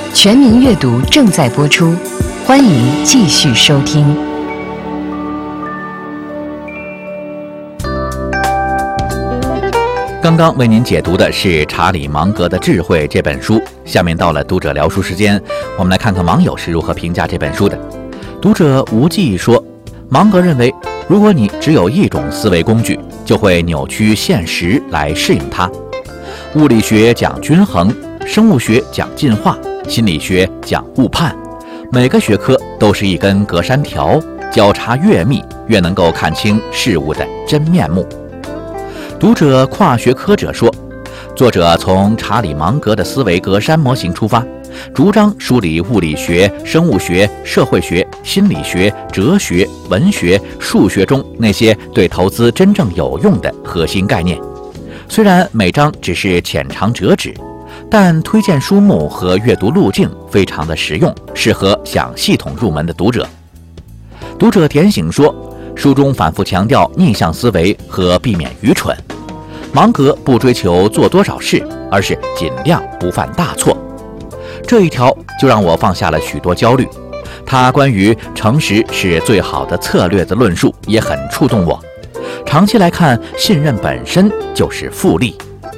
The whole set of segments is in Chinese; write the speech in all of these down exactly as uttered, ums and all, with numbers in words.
全民阅读正在播出，欢迎继续收听。 刚刚为您解读的是查理芒格的《智慧》这本书，下面到了读者聊书时间，我们来看看网友是如何评价这本书的。读者无忌说，芒格认为，如果你只有一种思维工具，就会扭曲现实来适应它。物理学讲均衡，生物学讲进化，心理学讲误判，每个学科都是一根隔山条，交叉越密，越能够看清事物的真面目。读者跨学科者说，作者从查理芒格的思维格栅模型出发，主张梳理物理学、生物学、社会学、心理学、哲学、文学、数学中那些对投资真正有用的核心概念。虽然每章只是浅尝辄止，但推荐书目和阅读路径非常的实用，适合想系统入门的读者。读者点醒说，书中反复强调逆向思维和避免愚蠢。芒格不追求做多少事，而是尽量不犯大错。这一条就让我放下了许多焦虑。他关于诚实是最好的策略的论述也很触动我。长期来看，信任本身就是复利。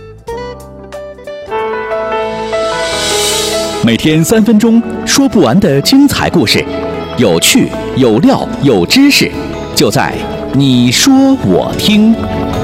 每天三分钟，说不完的精彩故事，有趣有料有知识，就在你说我听。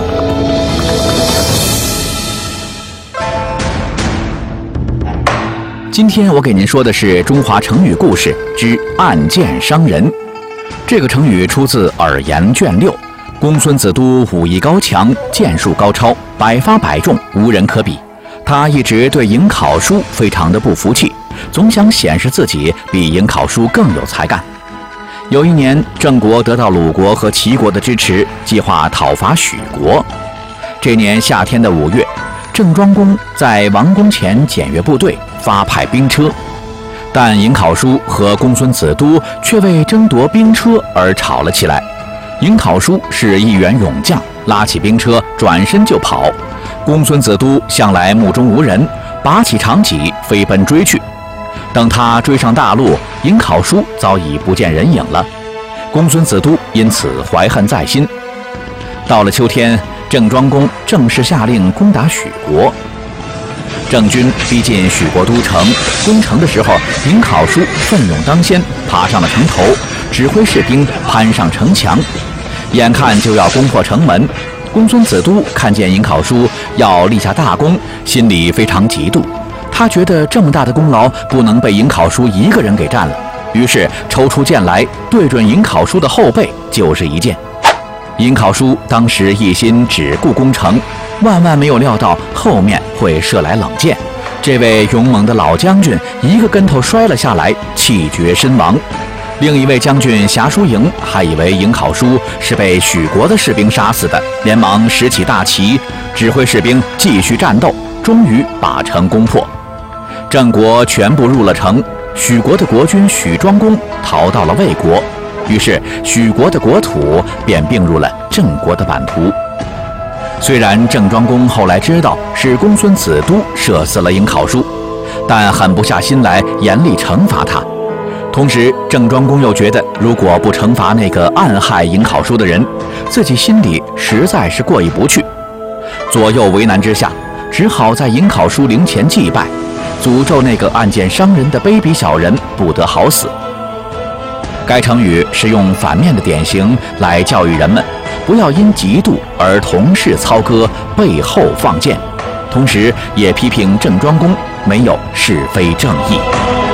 今天我给您说的是中华成语故事之暗箭伤人。这个成语出自《耳言》卷六。公孙子都武艺高强，剑术高超，百发百中，无人可比。他一直对颍考叔非常的不服气，总想显示自己比颍考叔更有才干。有一年，郑国得到鲁国和齐国的支持，计划讨伐许国。这年夏天的五月，郑庄公在王宫前检阅部队，发派兵车，但颍考叔和公孙子都却为争夺兵车而吵了起来。颍考叔是一员勇将，拉起兵车转身就跑。公孙子都向来目中无人，拔起长戟飞奔追去。等他追上大路，颍考叔早已不见人影了。公孙子都因此怀恨在心。到了秋天，郑庄公正式下令攻打许国。郑军逼近许国都城，攻城的时候，颍考叔奋勇当先，爬上了城头，指挥士兵攀上城墙，眼看就要攻破城门。公孙子都看见颍考叔要立下大功，心里非常嫉妒。他觉得这么大的功劳不能被颍考叔一个人给占了，于是抽出剑来，对准颍考叔的后背就是一剑。颍考叔当时一心只顾攻城，万万没有料到后面会射来冷箭。这位勇猛的老将军一个跟头摔了下来，气绝身亡。另一位将军侠叔营还以为颍考叔是被许国的士兵杀死的，连忙拾起大旗，指挥士兵继续战斗，终于把城攻破。郑国全部入了城，许国的国君许庄公逃到了魏国，于是许国的国土便并入了郑国的版图。虽然郑庄公后来知道是公孙子都射死了颍考叔，但狠不下心来严厉惩罚他。同时，郑庄公又觉得，如果不惩罚那个暗害颍考叔的人，自己心里实在是过意不去。左右为难之下，只好在颍考叔陵前祭拜，诅咒那个暗箭伤人的卑鄙小人不得好死。该成语是用反面的典型来教育人们，不要因嫉妒而同室操戈，背后放箭，同时也批评郑庄公没有是非正义。